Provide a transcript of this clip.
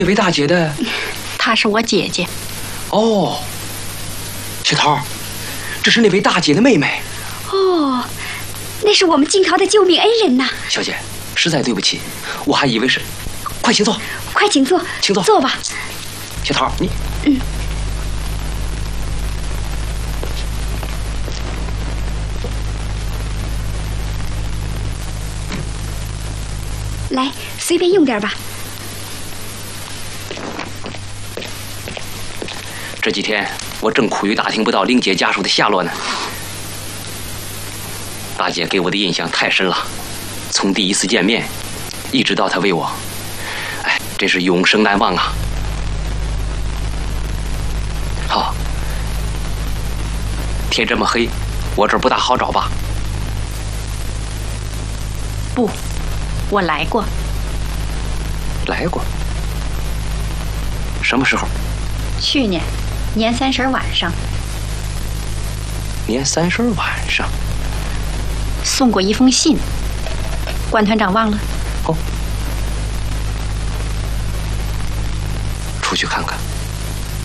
那位大姐的， 她是我姐姐。 哦，小桃，这是那位大姐的妹妹。 哦，那是我们晋朝的救命恩人呐。 小姐，实在对不起，我还以为是。快请坐， 快请坐， 请坐， 坐吧。 小桃，你来，随便用点吧。 这几天我正苦于打听不到玲姐家属的下落呢。大姐给我的印象太深了，从第一次见面，一直到她为我，真是永生难忘啊！好，天这么黑，我这儿不大好找吧？ 不，我来过。 来过？什么时候？ 去年年30晚上。 年30晚上。 送过一封信，关团长忘了？ 哦，出去看看。